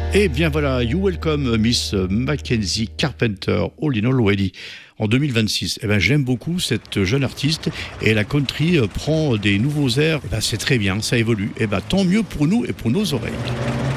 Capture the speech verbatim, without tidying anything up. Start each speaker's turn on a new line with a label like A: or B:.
A: Et bien voilà, You Welcome Miss Mackenzie Carpenter, All in All Ready, en deux mille vingt-six. Eh ben, j'aime beaucoup cette jeune artiste et la country prend des nouveaux airs. Eh ben, c'est très bien, ça évolue. Eh ben, tant mieux pour nous et pour nos oreilles.